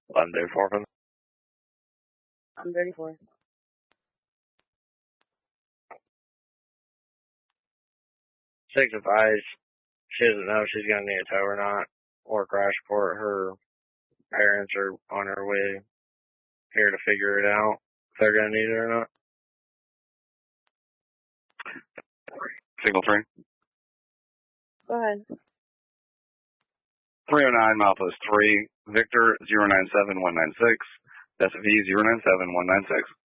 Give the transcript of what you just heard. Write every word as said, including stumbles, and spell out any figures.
eleven thirty-four from eleven thirty-four. Six advice. She doesn't know if she's going to need a tow or not, or crash report. Her parents are on her way here to figure it out if they're going to need it or not. Signal three. Go ahead. three oh nine, milepost three, Victor zero nine seven one nine six, S V zero nine seven one nine six.